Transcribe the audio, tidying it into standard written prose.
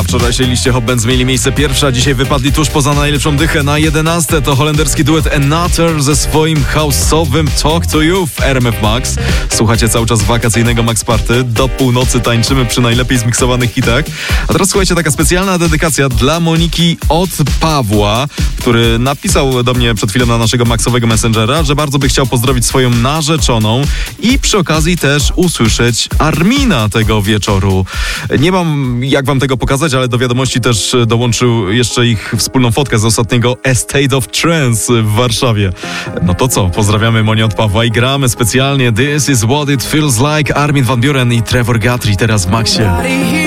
wczorajszej liście Hot Bands mieli miejsce pierwsze, a dzisiaj wypadli tuż poza najlepszą dychę. Na 11 to holenderski duet Another ze swoim house'owym Talk to You w RMF Max. Słuchacie cały czas wakacyjnego Max Party. Do północy tańczymy przy najlepiej zmiksowanych hitach. A teraz słuchajcie, taka specjalna dedykacja dla Moniki od Pawła, który napisał do mnie przed chwilą na naszego Maxowego Messengera, że bardzo by chciał pozdrowić swoją narzeczoną i przy okazji też usłyszeć Armina tego wieczoru. Nie mam jak wam tego pokazać, ale do wiadomości też dołączył jeszcze ich wspólną fotkę z ostatniego Estate of Trance w Warszawie. No to co, pozdrawiamy Monię od Pawła i gramy specjalnie This is what it feels like, Armin van Buuren i Trevor Guthrie teraz w Maxie.